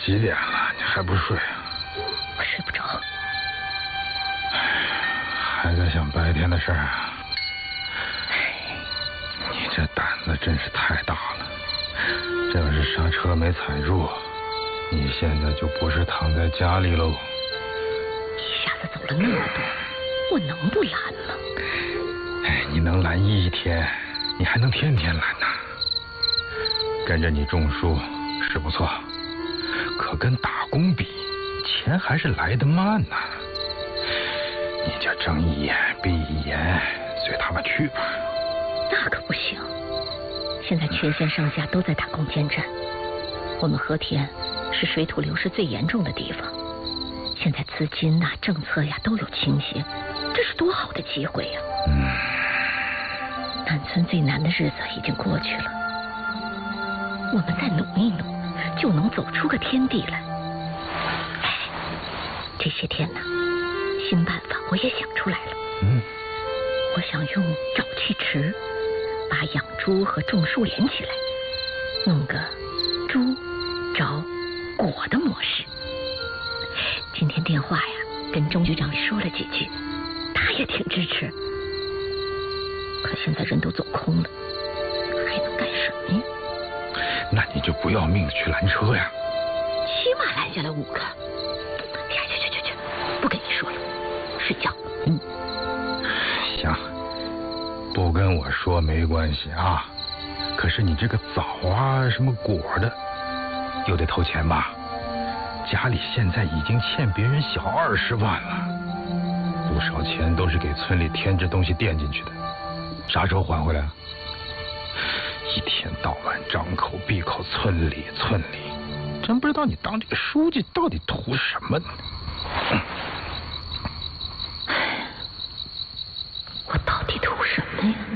几点了？你还不睡啊？ 我睡不着。 还在想白天的事儿啊？你这胆子真是太大了！这要是刹车没踩住，你现在就不是躺在家里喽。 一下子走了那么多，我能不懒吗？ 哎，你能懒一天，你还能天天懒呐。跟着你种树是不错，可跟打工比，钱还是来得慢呐。你就睁一眼闭一眼，随他们去吧。 那可不行，现在全县上下都在打攻坚战，我们和田是水土流失最严重的地方，现在资金呐、政策呀都有倾斜，这是多好的机会呀！南村最难的日子已经过去了，我们再努一努，就能走出个天地来。哎，这些天呢，新办法我也想出来了。我想用沼气池把养猪和种树连起来，弄个猪沼果的模式。今天电话呀，跟钟局长说了几句，他也挺支持。可现在人都走空了，还能干什么呀？ 那你就不要命去拦车呀！ 起码拦下来5个。去，不跟你说了，睡觉。 行，不跟我说没关系啊。可是你这个枣啊，什么果的，又得投钱吧？家里现在已经欠别人小20万了，不少钱都是给村里添置东西垫进去的，啥时候还回来啊？一天到晚张口闭口村里，真不知道你当这个书记到底图什么呢？ 我到底图什么呀？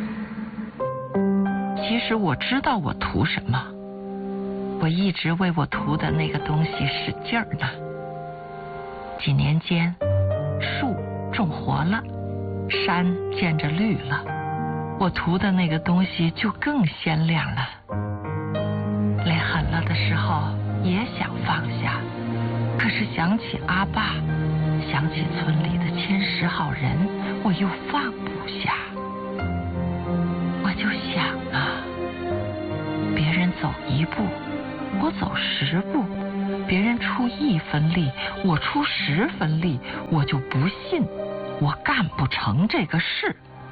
其实我知道我图什么，我一直为我图的那个东西使劲儿呢。几年间，树种活了，山见着绿了，我图的那个东西就更鲜亮了。累狠了的时候也想放下，可是想起阿爸，想起村里的千10好人，我又放不下。我就想啊，别人走1步，我走10步，别人出1分力，我出10分力，我就不信我干不成这个事。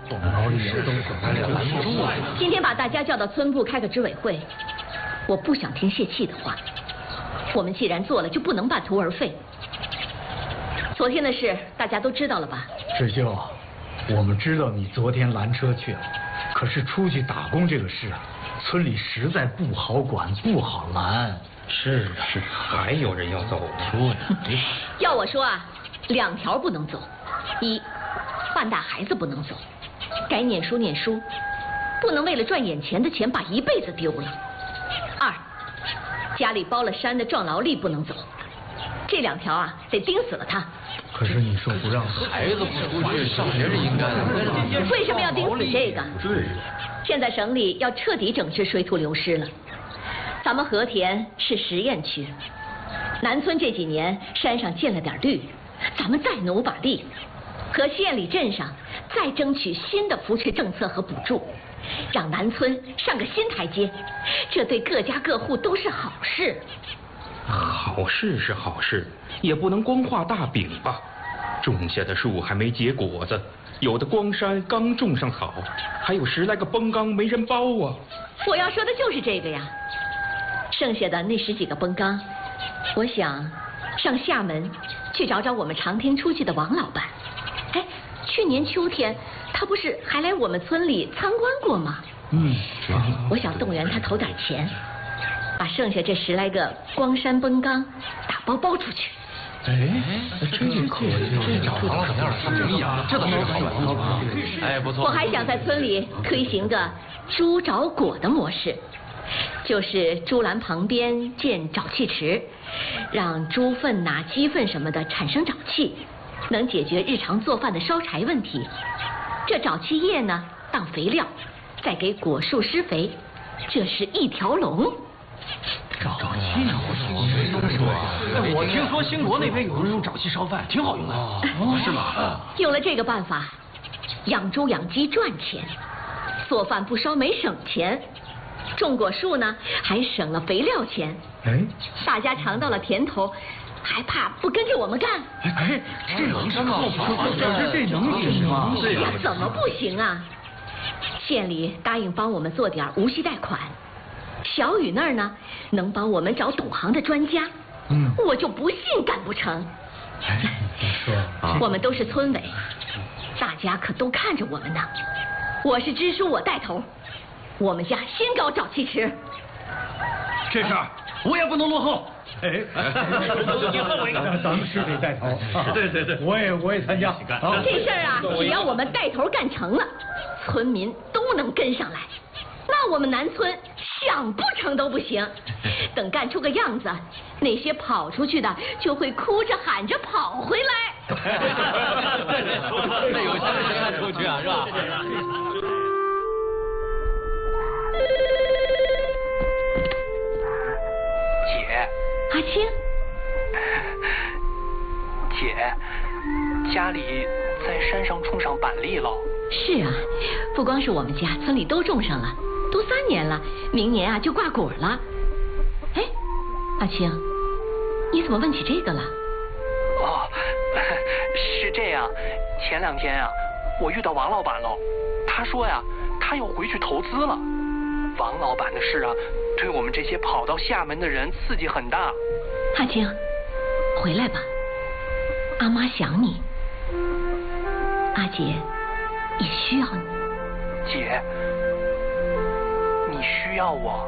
今天把大家叫到村部开个支委会，我不想听泄气的话。我们既然做了，就不能半途而废。昨天的事大家都知道了吧？ 师兄，我们知道你昨天拦车去了，可是出去打工这个事啊，村里实在不好管，不好拦。 是，还有人要走呢。 要我说啊，2条不能走。1，半大孩子不能走，该念书念书，不能为了赚眼前的钱把一辈子丢了。2，家里包了山的壮劳力不能走。这2条啊，得盯死了他。 可是你说不让孩子不出去，上学是应该的。 为什么要盯死这个？现在省里要彻底整治水土流失了。咱们和田是实验区，南村这几年山上见了点绿，咱们再努把力，和县里镇上再争取新的扶持政策和补助，让南村上个新台阶，这对各家各户都是好事。 好事是好事，也不能光画大饼吧。种下的树还没结果子，有的光山刚种上草，还有10来个崩缸没人包啊。 我要说的就是这个呀。剩下的那10几个崩缸，我想上厦门去找找我们常听出去的王老板。哎，去年秋天他不是还来我们村里参观过吗？我想动员他投点钱，把剩下这10来个光山崩缸打包出去。 哎，这就可以， 这找王老板要是他名义啊，这倒是好办法。哎，不错。 我还想在村里推行个猪沼果的模式，就是猪栏旁边建沼气池，让猪粪呐、鸡粪什么的产生沼气，能解决日常做饭的烧柴问题。这沼气液呢，当肥料，再给果树施肥，这是一条龙。 沼气我听说兴国那边有人用沼气烧饭，挺好用的。是吗？ 有了这个办法，养猪养鸡赚钱，做饭不烧煤省钱，种果树呢还省了肥料钱。 哎， 大家尝到了甜头，还怕不跟着我们干？ 哎，这能行吗？这能行吗？ 呀，怎么不行啊？县里答应帮我们做点无息贷款，小雨那儿呢能帮我们找懂行的专家。我就不信干不成。我们都是村委，大家可都看着我们呢。我是支书，我带头，我们家先搞沼气池。 这事儿我也不能落后。 哎，咱们是得带头。对，我也参加。 这事儿啊，只要我们带头干成了，村民都能跟上来。那我们南村想不成都不行。等干出个样子，那些跑出去的就会哭着喊着跑回来。 这有钱谁敢出去啊？是吧？ 姐。 阿青。 姐，家里在山上种上板栗了。 是啊，不光是我们家，村里都种上了，都3年了，明年啊就挂果了。哎，阿青，你怎么问起这个了？ 哦，是这样，前2天啊，我遇到王老板了，他说呀，他要回去投资了。王老板的事啊，对我们这些跑到厦门的人刺激很大。 阿青，回来吧，阿妈想你，阿姐也需要你。 姐，你需要我？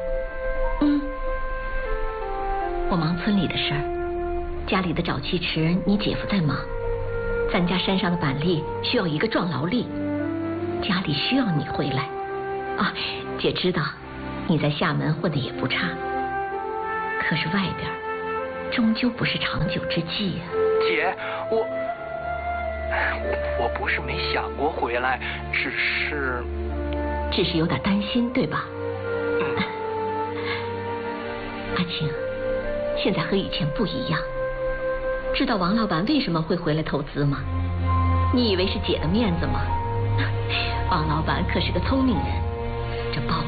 我忙村里的事儿，家里的沼气池你姐夫在忙，咱家山上的板栗需要一个壮劳力，家里需要你回来。啊，姐知道你在厦门混得也不差，可是外边终究不是长久之计呀。 姐，我不是没想过回来，只是有点担心，对吧？阿青，现在和以前不一样，知道王老板为什么会回来投资吗？你以为是姐的面子吗？王老板可是个聪明人，这包